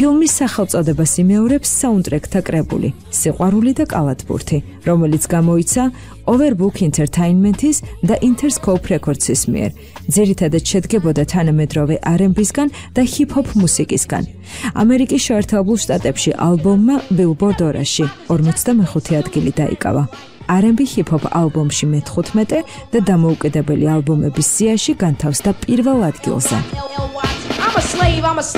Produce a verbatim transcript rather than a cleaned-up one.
ფილმის სახელწოდებას იმეორებს საუნდტრეკთა კრებული „სიყვარული და კალათბურთი“, რომელიც გამოიცა Overbook Entertainment-ის და Interscope Records-ის მიერ. ძირითადად შედგებოდა თანამედროვე არ ენდ ბისგან და ჰიპ-ჰოპ მუსიკისგან. ამერიკის შეერთებულ შტატებში ალბომმა Billboard ორაში ორმოცდამეხუთე ადგილი დაიკავა. არ ენდ ბი ჰიპ-ჰოპ ალბომში მეთხუთმეტე და დამოუკიდებელი ალბომების სიაში განთავსდა პირველ ადგილზე.